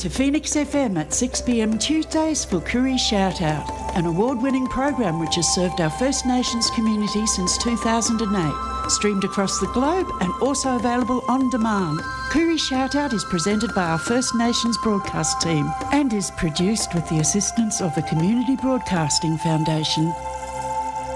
to Phoenix FM at 6 p.m. Tuesdays for Koori Shout Out, an award-winning program which has served our First Nations community since 2008. Streamed across the globe and also available on demand. Koori Shout Out is presented by our First Nations broadcast team and is produced with the assistance of the Community Broadcasting Foundation.